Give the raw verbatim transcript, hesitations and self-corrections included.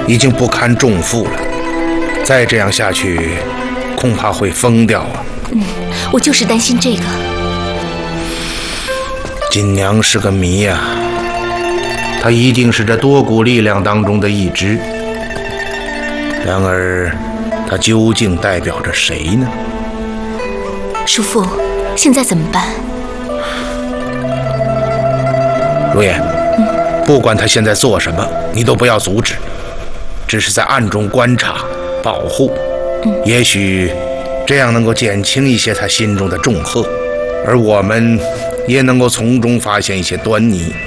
已经不堪重负了，再这样下去，恐怕会疯掉啊。 嗯，我就是担心这个。 锦娘是个谜呀、啊，她一定是这多股力量当中的一支。然而，她究竟代表着谁呢？ 叔父，现在怎么办？ 如烟，嗯，不管他现在做什么，你都不要阻止，只是在暗中观察、保护。嗯，也许这样能够减轻一些他心中的重荷，而我们也能够从中发现一些端倪。